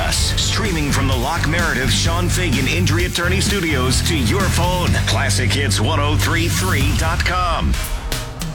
us. Streaming from the Lock Meredith Sean Fagan Injury Attorney Studios to your phone. ClassicHits1033.com.